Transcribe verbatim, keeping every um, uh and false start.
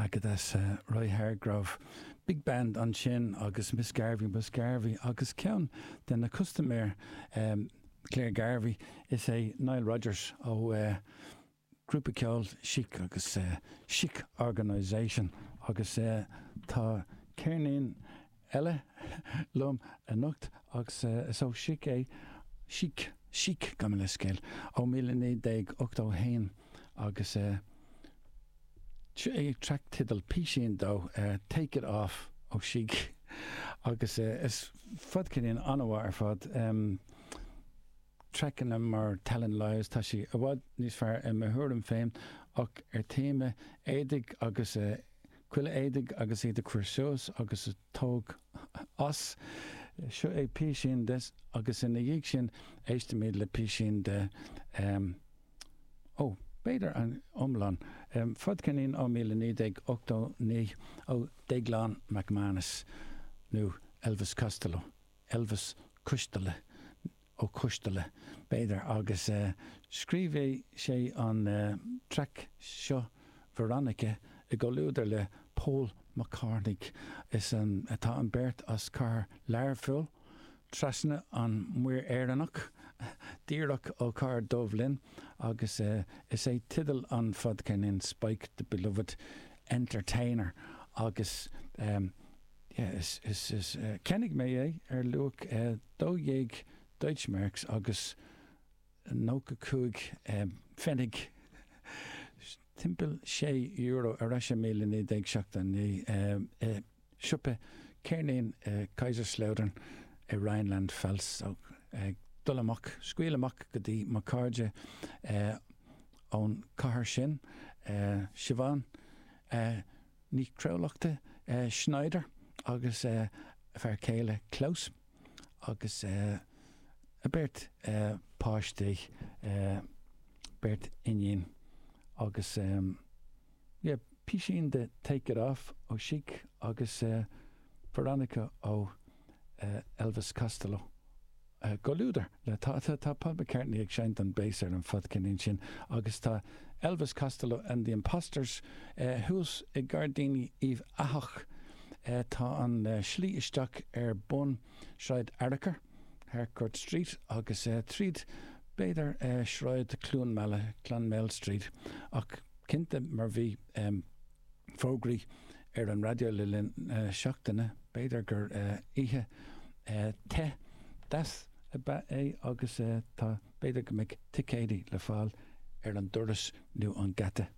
agad as uh, Roy Hargrove big band an sin agus Miss Garvey Miss Garvey agus ceann den na customer um, Claire Garvey is é Niall Rogers ó uh, grúpa ceol Chic agus uh, Chic Organisation agus uh, tá Cairnín eile lom a nucht agus uh, so Chic é Chic Chic gan le scéil ó mille ní déag ochtó hain agus uh, é track title Pishin dó uh, Take It Off ó Chic agus uh, is fud cinnín anhhar fad um, trecin am mar talent lives tá si a bhd níos fearr i mo thuairm féin ach ar téime éidig agus uh, cuile éidig agus iad a chuir seos agus a tóg as seo é Pishin des agus ina dhéag sin éiste míad le Pishin de um, ó beidir an omlan um, fud cinnín ó mille ní déag ochtó ní ó Declan McManus nó Elvis Costello Elvis Costello ó Costello beidir agus uh, scríbhé sé an uh, track seo Veronica i go luúidir le Paul McCartney is an atá an beirt as car leirfuil trasna an muir éireannach díreach ó car Dublin agus uh, is é tidal an fud cinnin Spike the Beloved Entertainer agus um, yeah, is, is, is uh, kennig mé é ar luach uh, dódhéag Deutschmarks agus nóca cúig um, fennig timpil sé euro a reise míle ní déag seachtain ní um, uh, siúpe Cairnín uh, Kaiserslautern i Rhineland Pfalz so, uh, dul amach scuil amach go dtí Macarge uh, ón cahar sin uh, Siobhan uh, ní creolachta uh, Schneider agus uh, fear céile Klaus agus uh, a beirt uh, páistí uh, beirt inín agus um, yeah, Pishin de Take It Off ó Chic agus uh, Veronica ó uh, Elvis Costello uh, go luúidir le tá tá Paul McCartney ag seint an béis ar an fud cinnín sin agus tá Elvis Costello and the Imposters uh, hús i Gardini Eve Ahach uh, tá an uh, slí isteach ar bun Shroud Araker Harcourt Street agus uh, tríd beidir uh, Shroud Clúnmelle Clonmel Street ach cinnte mar bhí um, fógraí ar an radio le linn uh, seachtaine beidir gur uh, ihe uh, te das a ba é agus uh, tá beidir go mbeidh ticéidi le fáil ar an doras nó an gata